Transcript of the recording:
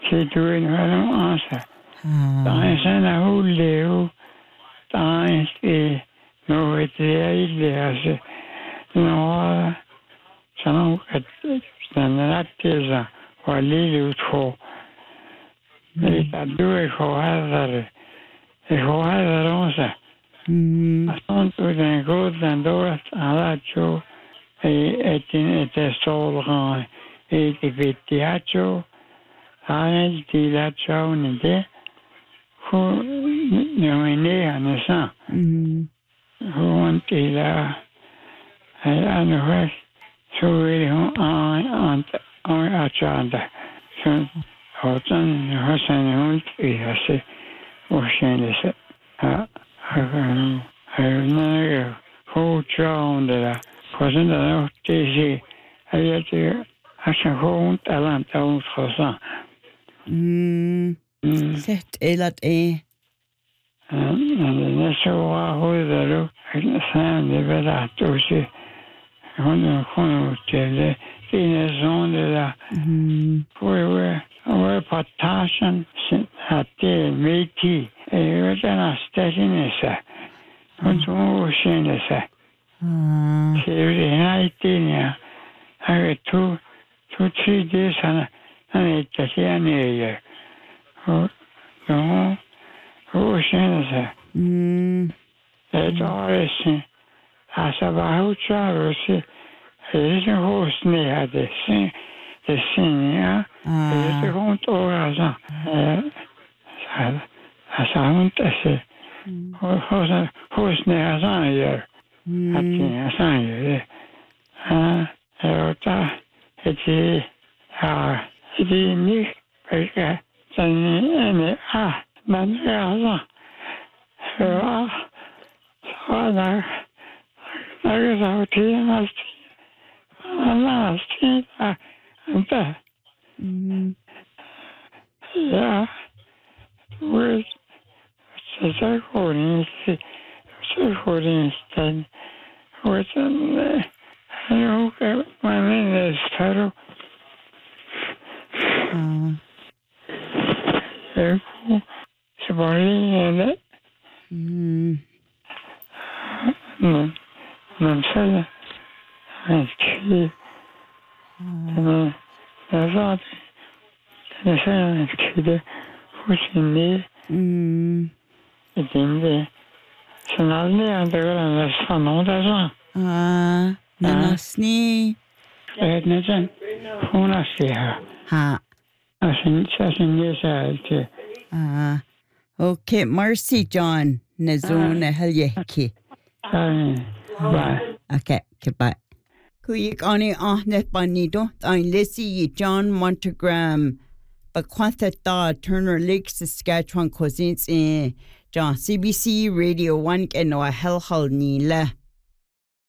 doing well answer. I said I will live. I say no it's the no sono nell'attesa lì tutto e da due cose e cose rosa sono tutte cose andare all'accio e te solo e ti pettiaccio anche ti lascio un'idea non è ne sa non ti la hanno questo so on agenda so hotan hasan holt is ocean is no ho chound la cousin da tesi ayati hasan holt alan taun khosa set elat so ho da san de velatossi on tele in zone la we potassium at the meaty e una stasinessa non so scenessa se rihaitinia ave tu 3 days and it's here no scenessa it's always as about Charles is a host near the senior is a home or as I want to say host near as I hear at the sign it's unique and I was out here last yeah, with the recording stand with my name is Pedro. Somebody in it. Non sai che esatto ne sai che fucile e quindi sono andare sono da già nanasni ne c'è una sia okay Marcy John nazuna halyeki bye okay goodbye Kuik ani ahnet banido ein lisi John Montagram Bakwantha da Turner Lake Saskatchewan cousins in John CBC Radio 1 and no hell nila